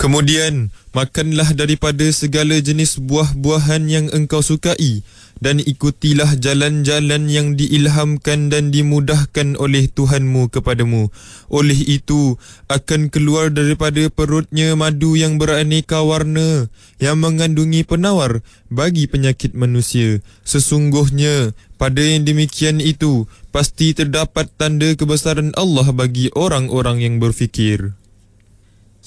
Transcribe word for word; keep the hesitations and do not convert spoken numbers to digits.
Kemudian, makanlah daripada segala jenis buah-buahan yang engkau sukai dan ikutilah jalan-jalan yang diilhamkan dan dimudahkan oleh Tuhanmu kepadamu. Oleh itu, akan keluar daripada perutnya madu yang beraneka warna yang mengandungi penawar bagi penyakit manusia. Sesungguhnya, pada yang demikian itu, pasti terdapat tanda kebesaran Allah bagi orang-orang yang berfikir.